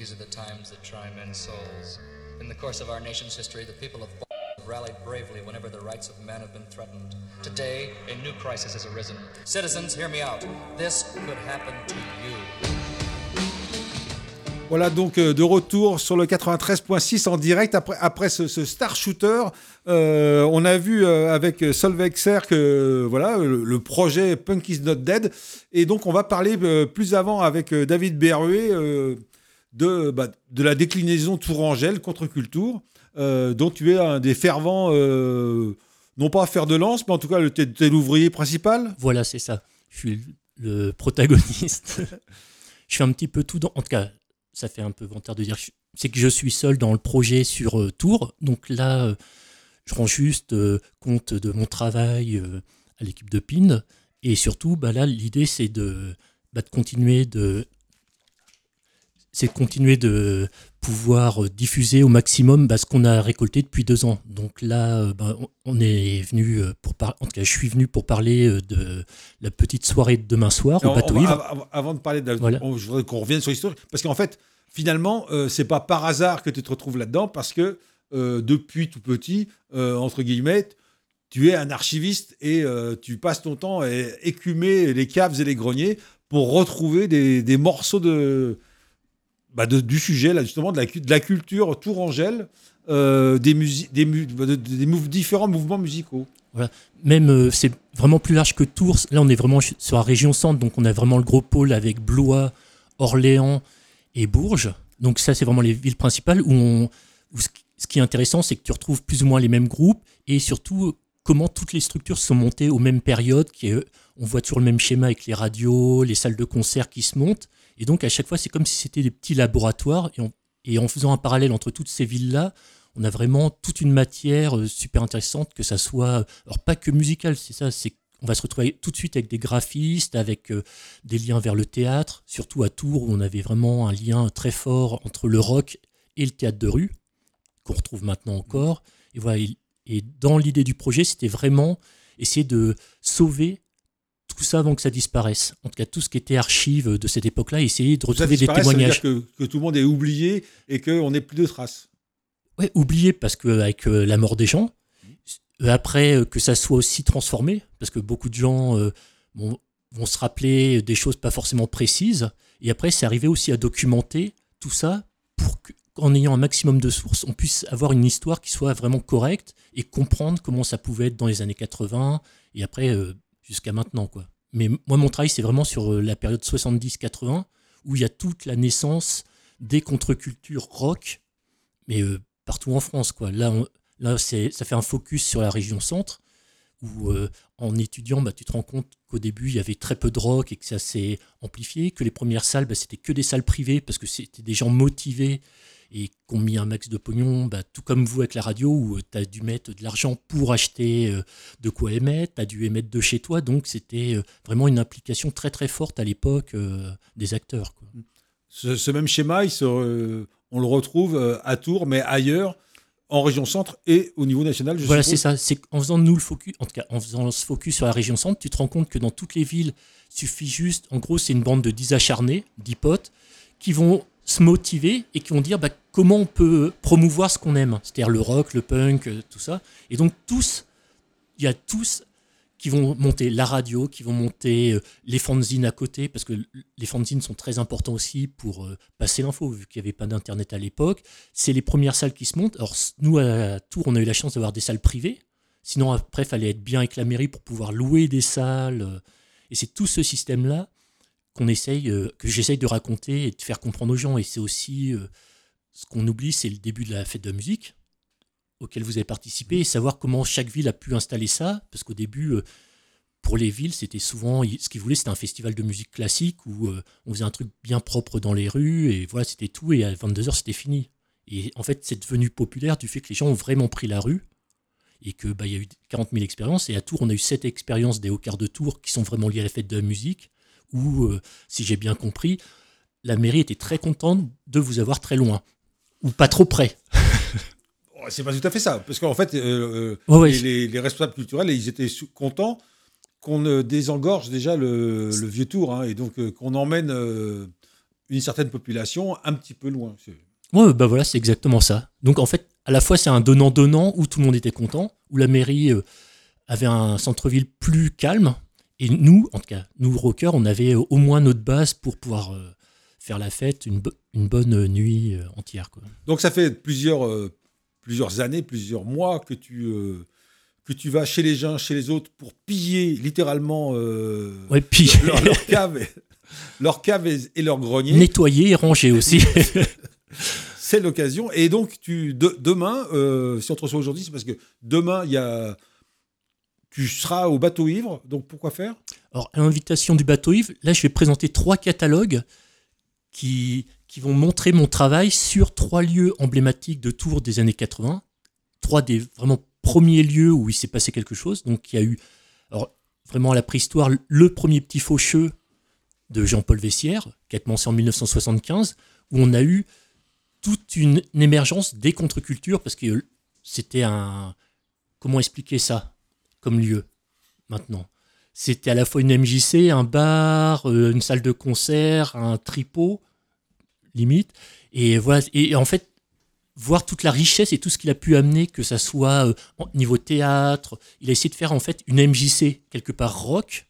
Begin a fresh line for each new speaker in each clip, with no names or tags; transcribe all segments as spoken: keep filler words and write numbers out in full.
These are the times that try men's souls. In the course of our nation's history, the people of Boston have rallied bravely whenever the rights of man have been threatened. Today, a new crisis has arisen. Citizens, hear me out. This could happen to you.
Voilà donc euh, de retour sur le quatre-vingt-treize point six en direct après, après ce, ce Star Shooter. Euh, on a vu euh, avec Solveig Serre que euh, voilà, le, le projet Punk is Not Dead. Et donc on va parler euh, plus avant avec euh, David Berruet euh, de, bah, de la déclinaison Tourangelle contre-culture, euh, dont tu es un des fervents, euh, non pas à faire de lance, mais en tout cas tu es l'ouvrier principal.
Voilà, c'est ça. Je suis le protagoniste. Je fais un petit peu tout dans... En tout cas, ça fait un peu vantard de dire, c'est que je suis seul dans le projet sur euh, Tours. Donc là, euh, je rends juste euh, compte de mon travail euh, à l'équipe de P I N. Et surtout, bah là, l'idée, c'est de, bah, de continuer de... c'est de continuer de pouvoir diffuser au maximum bah, ce qu'on a récolté depuis deux ans. Donc là, bah, on est venu pour par... en tout cas, je suis venu pour parler de la petite soirée de demain soir au Bateau Ivre.
Avant, avant de parler de la...
voilà.
on, je voudrais qu'on revienne sur l'histoire, parce qu'en fait, finalement, euh, c'est pas par hasard que tu te retrouves là-dedans, parce que euh, depuis tout petit, euh, entre guillemets, tu es un archiviste et euh, tu passes ton temps à écumer les caves et les greniers pour retrouver des, des morceaux de... Bah de, du sujet, là, justement, de la, de la culture tourangelle, euh, des, musi- des, mu- de, des mou- différents mouvements musicaux.
Voilà. Même, euh, c'est vraiment plus large que Tours. Là, on est vraiment sur la région centre, donc on a vraiment le gros pôle avec Blois, Orléans et Bourges. Donc ça, c'est vraiment les villes principales où, on, où ce, qui, ce qui est intéressant, c'est que tu retrouves plus ou moins les mêmes groupes et surtout comment toutes les structures sont montées aux mêmes périodes. Qui est, on voit toujours le même schéma avec les radios, les salles de concert qui se montent. Et donc, à chaque fois, c'est comme si c'était des petits laboratoires. Et, on, et en faisant un parallèle entre toutes ces villes-là, on a vraiment toute une matière euh, super intéressante, que ça soit... Alors, pas que musicale, c'est ça. C'est, on va se retrouver tout de suite avec des graphistes, avec euh, des liens vers le théâtre. Surtout à Tours, où on avait vraiment un lien très fort entre le rock et le théâtre de rue, qu'on retrouve maintenant encore. Et, voilà, et, et dans l'idée du projet, c'était vraiment essayer de sauver tout ça avant que ça disparaisse. En tout cas, tout ce qui était archives de cette époque-là, essayer de retrouver des témoignages.
Ça veut dire que, que tout le monde est oublié et qu'on n'ait plus de traces.
Oui, oublié parce qu'avec euh, la mort des gens, euh, après euh, que ça soit aussi transformé, parce que beaucoup de gens euh, vont, vont se rappeler des choses pas forcément précises, et après c'est arrivé aussi à documenter tout ça pour qu'en ayant un maximum de sources, on puisse avoir une histoire qui soit vraiment correcte et comprendre comment ça pouvait être dans les années quatre-vingts, et après... Euh, jusqu'à maintenant, quoi. Mais moi, mon travail, c'est vraiment sur la période soixante-dix quatre-vingts, où il y a toute la naissance des contre-cultures rock, mais euh, partout en France, quoi. Là, on, là c'est, ça fait un focus sur la région centre, où euh, en étudiant, bah, tu te rends compte qu'au début, il y avait très peu de rock et que ça s'est amplifié, que les premières salles, bah, c'était que des salles privées, parce que c'était des gens motivés et qui ont mis un max de pognon, bah, tout comme vous avec la radio, où euh, tu as dû mettre de l'argent pour acheter euh, de quoi émettre, tu as dû émettre de chez toi, donc c'était euh, vraiment une implication très très forte à l'époque euh, des acteurs, quoi.
Ce, ce même schéma, il se, euh, on le retrouve euh, à Tours, mais ailleurs, en région centre et au niveau national, je
Voilà,
suppose.
c'est ça. C'est en faisant nous le focus, en tout cas en faisant ce focus sur la région centre, tu te rends compte que dans toutes les villes, il suffit juste, en gros, c'est une bande de dix acharnés, dix potes, qui vont se motiver et qui vont dire bah, comment on peut promouvoir ce qu'on aime, c'est-à-dire le rock, le punk, tout ça. Et donc tous, il y a tous qui vont monter la radio, qui vont monter euh, les fanzines à côté, parce que les fanzines sont très importants aussi pour euh, passer l'info, vu qu'il n'y avait pas d'internet à l'époque. C'est les premières salles qui se montent. Alors nous, à Tours, on a eu la chance d'avoir des salles privées. Sinon, après, il fallait être bien avec la mairie pour pouvoir louer des salles. Euh, et c'est tout ce système-là qu'on essaye, euh, que j'essaye de raconter et de faire comprendre aux gens. Et c'est aussi, euh, ce qu'on oublie, c'est le début de la fête de la musique, auquel vous avez participé, et savoir comment chaque ville a pu installer ça, parce qu'au début, euh, pour les villes, c'était souvent, ce qu'ils voulaient, c'était un festival de musique classique, où euh, on faisait un truc bien propre dans les rues, et voilà, c'était tout, et à vingt-deux heures, c'était fini. Et en fait, c'est devenu populaire du fait que les gens ont vraiment pris la rue, et qu'il bah, y a eu quarante mille expériences, et à Tours, on a eu sept expériences des hauts quarts de Tours qui sont vraiment liées à la fête de la musique, où, euh, si j'ai bien compris, la mairie était très contente de vous avoir très loin, ou pas trop près.
C'est pas tout à fait ça, parce qu'en fait, euh,
ouais, ouais,
les, les, les responsables culturels, ils étaient contents qu'on euh, désengorge déjà le, le vieux Tours, hein, et donc euh, qu'on emmène euh, une certaine population un petit peu loin. C'est...
Ouais, bah voilà, c'est exactement ça. Donc en fait, à la fois c'est un donnant-donnant où tout le monde était content, où la mairie euh, avait un centre-ville plus calme, et nous, en tout cas, nous rockers, on avait au moins notre base pour pouvoir euh, faire la fête une, bo- une bonne nuit euh, entière, quoi.
Donc ça fait plusieurs, euh, plusieurs années, plusieurs mois que tu, euh, que tu vas chez les uns, chez les autres pour piller littéralement euh,
Ouais, puis
leur, leur cave, et, leur cave et, et leur grenier.
nettoyer et ranger aussi.
C'est l'occasion. Et donc tu, de, demain, euh, si on te reçoit aujourd'hui, c'est parce que demain, il y a... tu seras au Bateau Ivre. Donc pourquoi faire ?
Alors, à l'invitation du Bateau Ivre, là, je vais présenter trois catalogues qui, qui vont montrer mon travail sur trois lieux emblématiques de Tours des années quatre-vingts. Trois des vraiment premiers lieux où il s'est passé quelque chose. Donc, il y a eu, alors, vraiment à la préhistoire, le premier petit faucheux de Jean-Paul Vessière, qui a commencé en dix-neuf cent soixante-quinze, où on a eu toute une, une émergence des contre-cultures, parce que c'était un... Comment expliquer ça comme lieu, maintenant ? C'était à la fois une M J C, un bar, euh, une salle de concert, un tripot, limite. Et voilà. Et en fait, voir toute la richesse et tout ce qu'il a pu amener, que ça soit euh, au niveau théâtre, il a essayé de faire en fait une M J C, quelque part rock,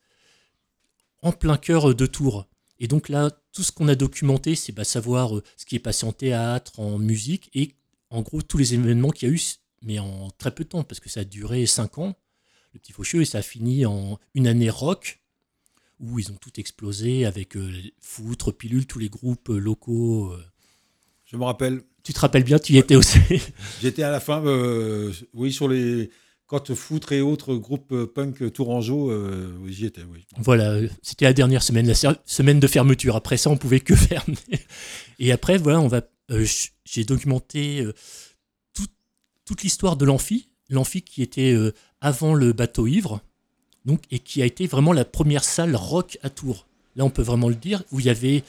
en plein cœur de Tours. Et donc là, tout ce qu'on a documenté, c'est bah, savoir euh, ce qui est passé en théâtre, en musique, et en gros, tous les événements qu'il y a eu, mais en très peu de temps, parce que ça a duré cinq ans. Le Petit Faucheux, et ça a fini en une année rock, où ils ont tout explosé avec euh, Foutre, Pilule, tous les groupes euh, locaux. Euh.
Je me rappelle.
Tu te rappelles bien, tu y étais aussi.
J'étais à la fin, euh, oui, sur les... Quand Foutre et autres groupes punk tourangeaux, euh, oui, j'y étais, oui.
Voilà, c'était la dernière semaine, la ser- semaine de fermeture. Après ça, on pouvait que fermer. Et après, voilà, on va, euh, j'ai documenté euh, tout, toute l'histoire de l'amphi, l'amphi qui était euh, avant le Bateau Ivre, donc, et qui a été vraiment la première salle rock à Tours. Là, on peut vraiment le dire, où il y avait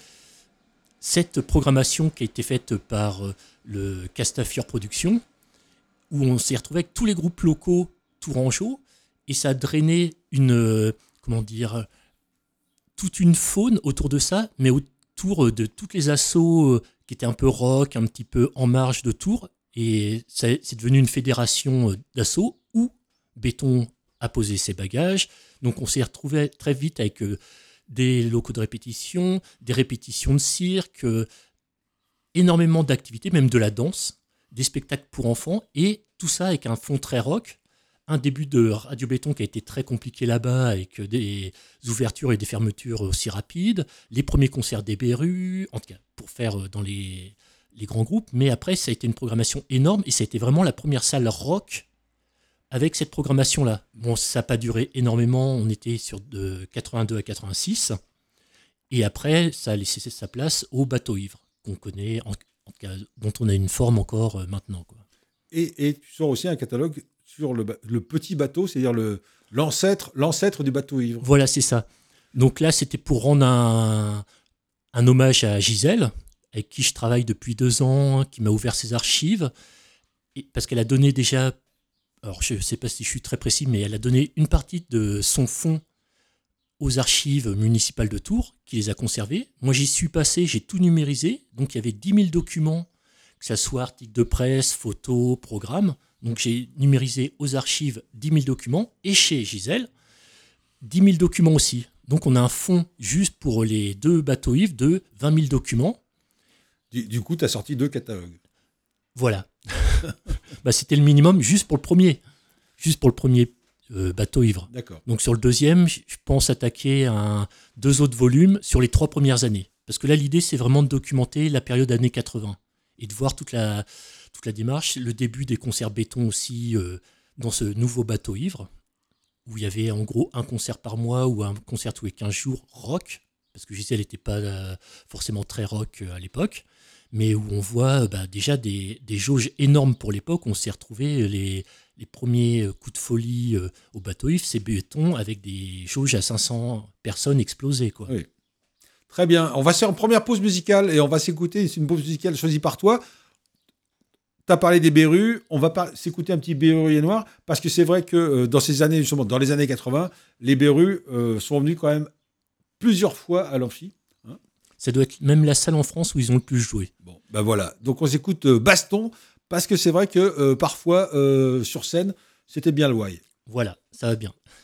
cette programmation qui a été faite par euh, le Castafiore Productions, où on s'est retrouvé avec tous les groupes locaux tourangeaux, et ça a drainé une, euh, comment dire, toute une faune autour de ça, mais autour de toutes les assos euh, qui étaient un peu rock, un petit peu en marge de Tours, et ça, c'est devenu une fédération euh, d'assauts où Béton a posé ses bagages. Donc on s'est retrouvé très vite avec euh, des locaux de répétition, des répétitions de cirque, euh, énormément d'activités, même de la danse, des spectacles pour enfants, et tout ça avec un fond très rock. Un début de Radio Béton qui a été très compliqué là-bas, avec des ouvertures et des fermetures aussi rapides, les premiers concerts des Berus, en tout cas pour faire dans les, les grands groupes, mais après ça a été une programmation énorme, et ça a été vraiment la première salle rock avec cette programmation-là. Bon, ça n'a pas duré énormément, on était sur de quatre-vingt-deux à quatre-vingt-six, et après ça a laissé sa place au Bateau Ivre, qu'on connaît, en, en tout cas, dont on a une forme encore euh, maintenant, quoi.
Et, et tu sors aussi un catalogue sur le, le petit bateau, c'est-à-dire le, l'ancêtre, l'ancêtre du Bateau Ivre.
Voilà, c'est ça. Donc là, c'était pour rendre un, un hommage à Gisèle, avec qui je travaille depuis deux ans, qui m'a ouvert ses archives, et, parce qu'elle a donné déjà, alors je ne sais pas si je suis très précis, mais elle a donné une partie de son fonds aux archives municipales de Tours, qui les a conservées. Moi, j'y suis passé, j'ai tout numérisé, donc il y avait dix mille documents, que ce soit articles de presse, photos, programmes. Donc j'ai numérisé aux archives dix mille documents, et chez Gisèle, dix mille documents aussi. Donc on a un fonds juste pour les deux Bateaux Ivre de vingt mille documents.
Du, du coup, tu as sorti deux catalogues.
Voilà. Bah, c'était le minimum juste pour le premier. Juste pour le premier euh, Bateau Ivre.
D'accord.
Donc sur le deuxième, je pense attaquer un, deux autres volumes sur les trois premières années. Parce que là, l'idée, c'est vraiment de documenter la période années quatre-vingts. Et de voir toute la, toute la démarche, le début des concerts Béton aussi euh, dans ce nouveau Bateau Ivre, où il y avait en gros un concert par mois ou un concert tous les quinze jours rock, parce que Gisèle n'était pas euh, forcément très rock euh, à l'époque, mais où on voit bah, déjà des, des jauges énormes pour l'époque. On s'est retrouvé les, les premiers coups de folie euh, au Bateau Ivre, c'est Béton avec des jauges à cinq cents personnes explosées, quoi.
Oui. Très bien. On va faire une première pause musicale et on va s'écouter. C'est une pause musicale choisie par toi. Tu as parlé des Berus. On va par- s'écouter un petit Berrurier noir parce que c'est vrai que euh, dans ces années, justement, dans les années quatre-vingts, les Berus euh, sont venus quand même plusieurs fois à l'amphi. Hein.
Ça doit être même la salle en France où ils ont le plus joué.
Bon, ben voilà. Donc on s'écoute euh, Baston, parce que c'est vrai que euh, parfois, euh, sur scène, c'était bien le why.
Voilà, ça va bien.